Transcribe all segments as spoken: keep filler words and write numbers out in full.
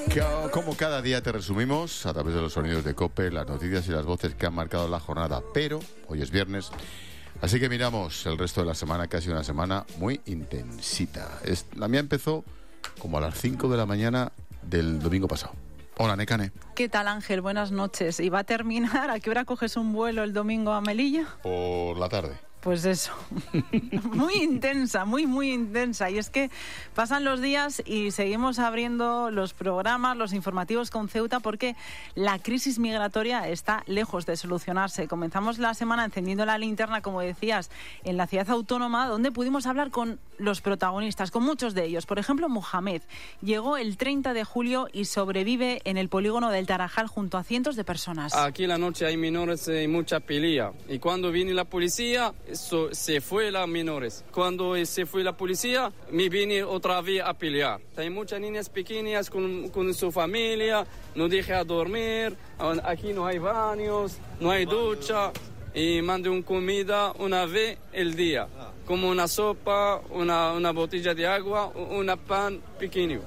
Como cada día te resumimos a través de los sonidos de COPE, las noticias y las voces que han marcado la jornada. Pero hoy es viernes, así que miramos el resto de la semana, que ha sido una semana muy intensita. Es, la mía empezó como a las cinco de la mañana del domingo pasado. Hola, Nekane. ¿Qué tal, Ángel? Buenas noches. ¿Y va a terminar? ¿A qué hora coges un vuelo el domingo a Melilla? Por la tarde. Pues eso, muy intensa, muy, muy intensa. Y es que pasan los días y seguimos abriendo los programas, los informativos con Ceuta, porque la crisis migratoria está lejos de solucionarse. Comenzamos la semana encendiendo la linterna, como decías, en la ciudad autónoma, donde pudimos hablar con los protagonistas, con muchos de ellos. Por ejemplo, Mohamed llegó el treinta de julio y sobrevive en el polígono del Tarajal junto a cientos de personas. Aquí la noche hay menores y mucha pelea. Y cuando viene la policía, eso, se fue las menores. Cuando se fue la policía, me vine otra vez a pelear. Hay muchas niñas pequeñas con, con su familia, no deja dormir, aquí no hay baños, no hay ducha. Y mande una comida una vez el día, como una sopa, una, una botella de agua, un pan pequeño.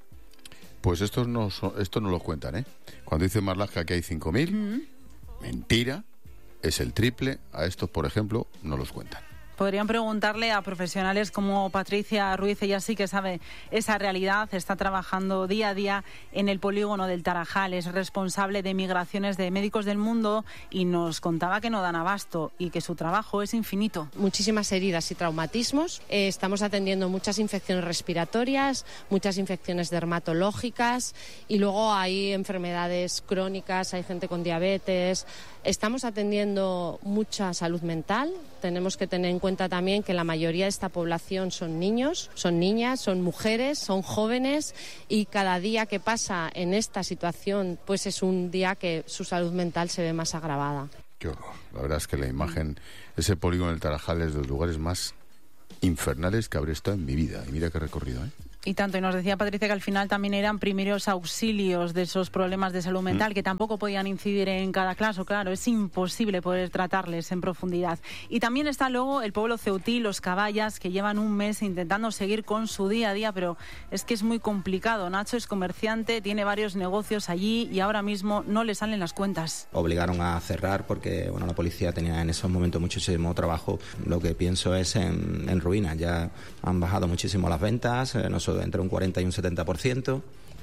Pues estos no, estos no los cuentan, ¿eh? Cuando dice Marlaska que hay cinco mil, mm. mentira, es el triple. A estos, por ejemplo, no los cuentan. Podrían preguntarle a profesionales como Patricia Ruiz, ella sí que sabe esa realidad, está trabajando día a día en el polígono del Tarajal, es responsable de migraciones de Médicos del Mundo y nos contaba que no dan abasto y que su trabajo es infinito. Muchísimas heridas y traumatismos, eh, estamos atendiendo muchas infecciones respiratorias, muchas infecciones dermatológicas y luego hay enfermedades crónicas, hay gente con diabetes. Estamos atendiendo mucha salud mental, tenemos que tener en cuenta también que la mayoría de esta población son niños, son niñas, son mujeres, son jóvenes y cada día que pasa en esta situación pues es un día que su salud mental se ve más agravada. Qué horror, la verdad es que la imagen, ese polígono del Tarajal es de los lugares más infernales que habré estado en mi vida y mira qué recorrido, ¿eh? Y tanto, y nos decía Patricia que al final también eran primeros auxilios de esos problemas de salud mental, mm. que tampoco podían incidir en cada caso, claro, es imposible poder tratarles en profundidad. Y también está luego el pueblo ceutí, los caballas, que llevan un mes intentando seguir con su día a día, pero es que es muy complicado. Nacho es comerciante, tiene varios negocios allí y ahora mismo no le salen las cuentas. Obligaron a cerrar porque bueno, la policía tenía en esos momentos muchísimo trabajo. Lo que pienso es en, en ruinas, ya han bajado muchísimo las ventas, eh, nosotros entre un cuarenta y un setenta por ciento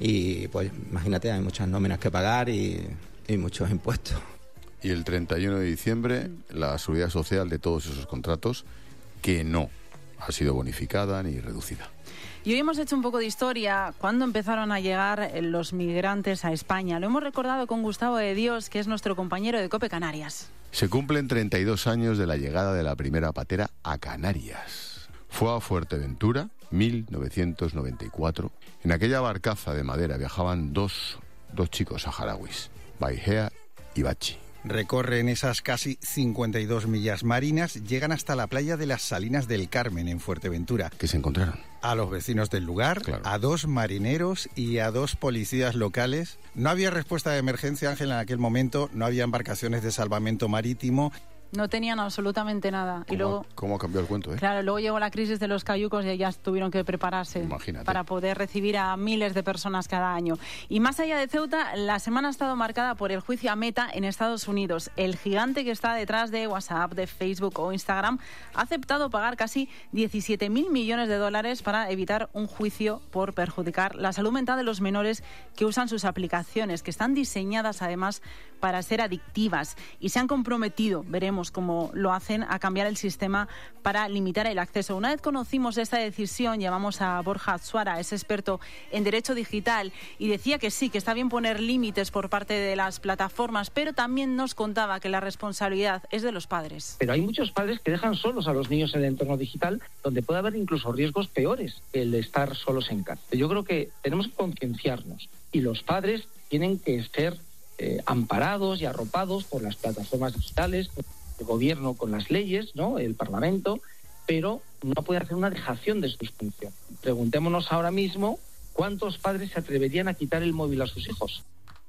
y pues imagínate, hay muchas nóminas que pagar y, y muchos impuestos. Y el treinta y uno de diciembre la seguridad social de todos esos contratos que no ha sido bonificada ni reducida. Y hoy hemos hecho un poco de historia, cuando empezaron a llegar los migrantes a España. Lo hemos recordado con Gustavo de Dios, que es nuestro compañero de COPE Canarias. Se cumplen treinta y dos años de la llegada de la primera patera a Canarias. Fue a Fuerteventura, mil novecientos noventa y cuatro. En aquella barcaza de madera viajaban dos, dos chicos saharauis, Baigea y Bachi. Recorren esas casi cincuenta y dos millas marinas, llegan hasta la playa de las Salinas del Carmen, en Fuerteventura. ¿Qué se encontraron? A los vecinos del lugar, claro. A dos marineros y a dos policías locales. No había respuesta de emergencia, Ángel, en aquel momento, no había embarcaciones de salvamento marítimo. No tenían absolutamente nada. ¿Cómo, y luego, ¿Cómo ha cambiado el cuento, eh? Claro, luego llegó la crisis de los cayucos y ellas tuvieron que prepararse. Imagínate. Para poder recibir a miles de personas cada año. Y más allá de Ceuta, la semana ha estado marcada por el juicio a Meta en Estados Unidos. El gigante que está detrás de WhatsApp, de Facebook o Instagram ha aceptado pagar casi diecisiete mil millones de dólares para evitar un juicio por perjudicar la salud mental de los menores que usan sus aplicaciones, que están diseñadas además para ser adictivas. Y se han comprometido, veremos como lo hacen, a cambiar el sistema para limitar el acceso. Una vez conocimos esta decisión, llamamos a Borja Atsuara, es experto en derecho digital, y decía que sí, que está bien poner límites por parte de las plataformas, pero también nos contaba que la responsabilidad es de los padres. Pero hay muchos padres que dejan solos a los niños en el entorno digital, donde puede haber incluso riesgos peores que el de estar solos en casa. Yo creo que tenemos que concienciarnos y los padres tienen que ser eh, amparados y arropados por las plataformas digitales, el gobierno con las leyes, ¿no? El Parlamento, pero no puede hacer una dejación de sus funciones. Preguntémonos ahora mismo cuántos padres se atreverían a quitar el móvil a sus hijos.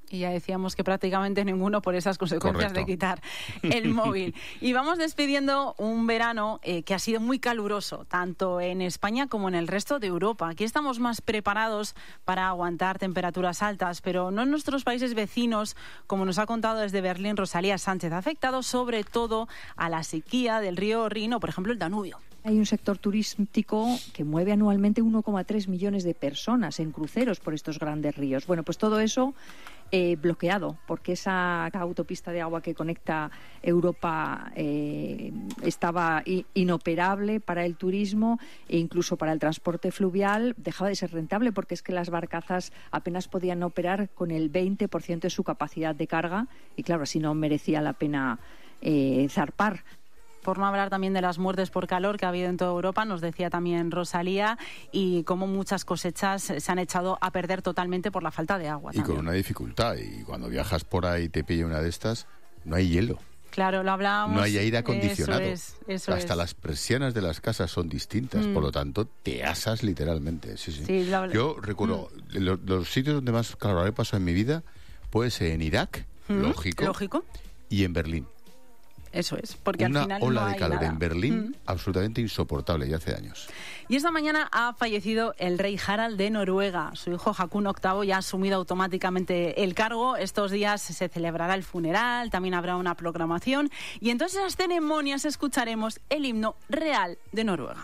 Y ya decíamos que prácticamente ninguno por esas consecuencias Correcto. de quitar el móvil. Y vamos despidiendo un verano eh, que ha sido muy caluroso, tanto en España como en el resto de Europa. Aquí estamos más preparados para aguantar temperaturas altas, pero no en nuestros países vecinos, como nos ha contado desde Berlín Rosalía Sánchez. Ha afectado sobre todo a la sequía del río Rin o, por ejemplo, el Danubio. Hay un sector turístico que mueve anualmente uno coma tres millones de personas en cruceros por estos grandes ríos. Bueno, pues todo eso eh, bloqueado, porque esa autopista de agua que conecta Europa eh, estaba inoperable para el turismo e incluso para el transporte fluvial. Dejaba de ser rentable porque es que las barcazas apenas podían operar con el veinte por ciento de su capacidad de carga y claro, así no merecía la pena eh, zarpar. Por no hablar también de las muertes por calor que ha habido en toda Europa, nos decía también Rosalía, y cómo muchas cosechas se han echado a perder totalmente por la falta de agua. Y también. con una dificultad, y cuando viajas por ahí y te pilla una de estas, no hay hielo. Claro, lo hablábamos. No hay aire acondicionado. Eso es, eso Hasta es. las persianas de las casas son distintas, mm. por lo tanto, te asas literalmente. Sí, sí. Sí, lo... Yo recuerdo, mm. los, los sitios donde más calor he pasado en mi vida puede ser en Irak, mm. lógico, lógico, y en Berlín. Eso es, porque una al final ola no de hay calor nada. en Berlín mm. absolutamente insoportable ya hace años. Y esta mañana ha fallecido el rey Harald de Noruega. Su hijo Haakon octavo ya ha asumido automáticamente el cargo. Estos días se celebrará el funeral, también habrá una proclamación y en todas esas ceremonias escucharemos el himno real de Noruega.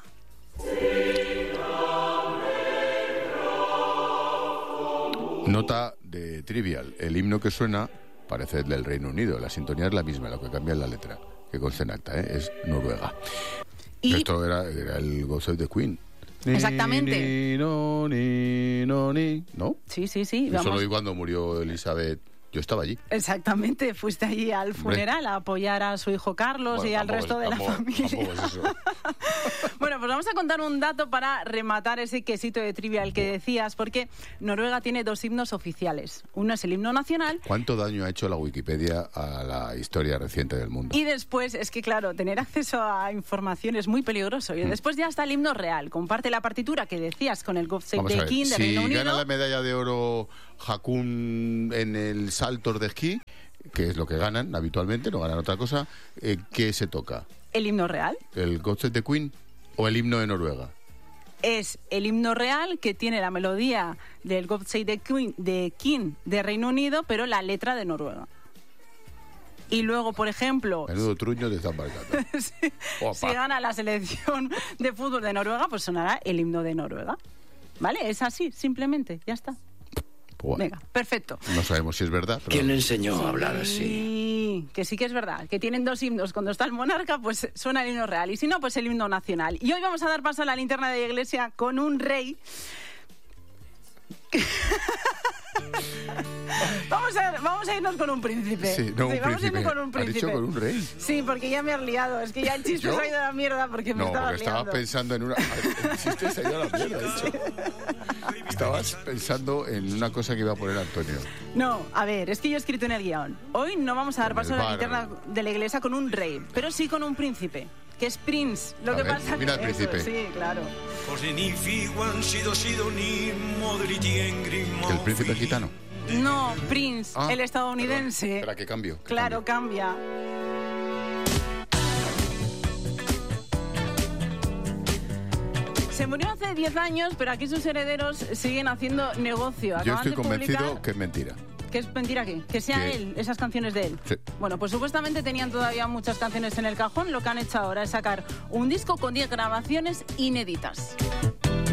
Nota de trivial, el himno que suena parece el del Reino Unido, la sintonía es la misma, lo que cambia es la letra, que consta en acta, ¿eh? Es Noruega. Y esto era, era el God Save the Queen. Exactamente. Ni, no, ni, no, ni, ¿no? Sí, sí, sí. Eso lo vi cuando murió Elizabeth. Yo estaba allí. Exactamente, fuiste allí al funeral Hombre. a apoyar a su hijo Carlos bueno, y al resto es, de tampoco, la familia. Es eso. Bueno, pues vamos a contar un dato para rematar ese quesito de trivia al que decías, porque Noruega tiene dos himnos oficiales. Uno es el himno nacional. ¿Cuánto daño ha hecho la Wikipedia a la historia reciente del mundo? Y después, es que claro, tener acceso a información es muy peligroso. Y mm. después ya está el himno real. Comparte la partitura que decías con el God Save the King de si Reino Unido. Si gana la medalla de oro Haakon en el saltos de esquí, que es lo que ganan habitualmente, no ganan otra cosa, eh, ¿qué se toca? ¿El himno real? ¿El God Save the Queen o el himno de Noruega? Es el himno real que tiene la melodía del God Save the Queen, de King de Reino Unido, pero la letra de Noruega. Y luego, por ejemplo... Menudo truño te están marcando. si, si gana la selección de fútbol de Noruega, pues sonará el himno de Noruega. ¿Vale? Es así, simplemente, ya está. Bueno, venga, perfecto. No sabemos si es verdad. Pero... ¿Quién le enseñó sí, a hablar así? Que sí que es verdad. Que tienen dos himnos. Cuando está el monarca, pues suena el himno real. Y si no, pues el himno nacional. Y hoy vamos a dar paso a la linterna de la iglesia con un rey... vamos, a, vamos a irnos con un príncipe. Sí, no, sí, un vamos príncipe. a irnos con un príncipe. ¿Has dicho con un rey? Sí, porque ya me has liado. Es que ya el chiste ¿Yo? se ha ido a la mierda porque me no, estabas porque estaba liando. pensando en una... El chiste se ha ido a la mierda, de hecho. Estabas pensando en una cosa que iba a poner Antonio. No, a ver, es que yo he escrito en el guión. Hoy no vamos a dar En paso a el la bar. linterna de la iglesia con un rey, pero sí con un príncipe, que es Prince. Lo A que ver, pasa mira que al eso, príncipe. sí, claro. ¿El príncipe gitano? No, Prince, Ah, el estadounidense. Perdón. Espera, que cambio. que Claro, cambio. cambia. Se murió hace diez años, pero aquí sus herederos siguen haciendo negocio. Yo Acaban estoy de convencido publicar... que es mentira. ¿Que es mentira qué? Que sea Que- él, esas canciones de él. Sí. Bueno, pues supuestamente tenían todavía muchas canciones en el cajón. Lo que han hecho ahora es sacar un disco con diez grabaciones inéditas.